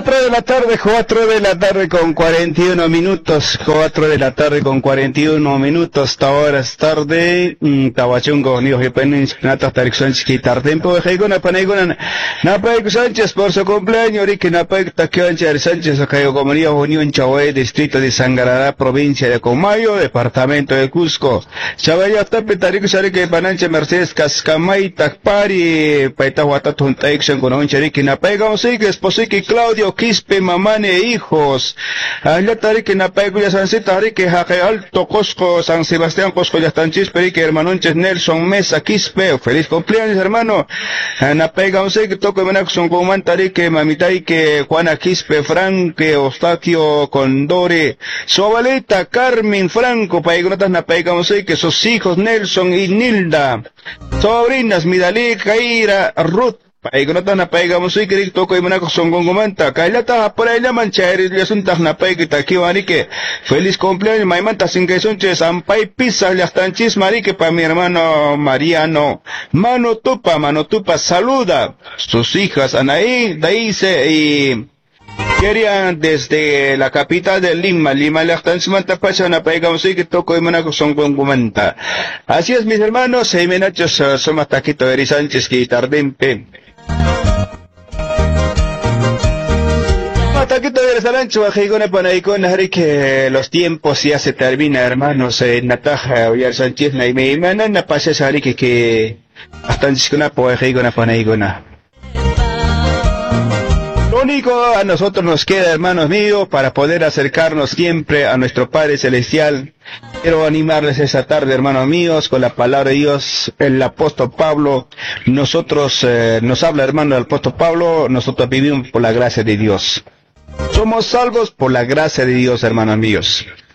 4 de la tarde, 4 de la tarde con 41 minutos, 4 de la tarde con 41 minutos, hasta ahora es tarde, Tawachungo, Nios y Penins, Natas Tarik Sánchez, quitar tiempo, Heigona, Paneigona, Napaik Sánchez por su cumpleaños, Ricky Napaik Taquioncha Sánchez, Acayo Comunidad Unión Chahuay, distrito de Sangarará, provincia de Comayo, departamento de Cusco, Chavaya Tape Tarik Sánchez, Pananche Mercedes, Cascamay, Takpari, Paitahuata Tuntaixen, con un Ricky Napaik, González, Posique, Claudio, Quispe, Mamane, hijos. Allá Tarik Napaik, ya San Tarik, Jaque Alto, Cosco, San Sebastián, Cosco, ya están Chisperique, hermanonches Nelson, Mesa, Quispe, feliz cumpleaños, hermano. Napaik, González, toco Menaxon, Goman Tarik, Mamitaike, Juana Quispe, Franque, Ostaquio, Condore, su abuelita, Carmen Franco, Paigonatas Napaik, González, sus hijos Nelson y Nilda, sobrinas Midalí, Caira, Ruth, Paigonata na paigamos y que toco y manaco son gongomanta, Kailata por ahí la mancha y le asuntas na paigita que marique, feliz cumpleaños, maimanta sin que son ches, ampay pizza, le están chis marique para mi hermano Mariano, mano tupa, saluda, sus hijas Anaí, Daise y querían desde la capital de Lima, le están simanta pasana paigamos y que toco y manaco son gongomanta. Así es mis hermanos, y menachos, somos taquito de Sánchez que tardempe. Taquito de Sarancho, Ajigona Panaicona, que los tiempos ya se terminan, hermanos, Nataja, Oyar Sánchez, Naime, Manana, Pasa Sarique, que hasta en Chicona, Ajigona Panaicona. Lo único a nosotros nos queda, hermanos míos, para poder acercarnos siempre a nuestro Padre Celestial. Quiero animarles esa tarde, hermanos míos, con la palabra de Dios, el apóstol Pablo. Nosotros, nos habla, hermano, el apóstol Pablo, nosotros vivimos por la gracia de Dios. Somos salvos por la gracia de Dios, hermanos míos.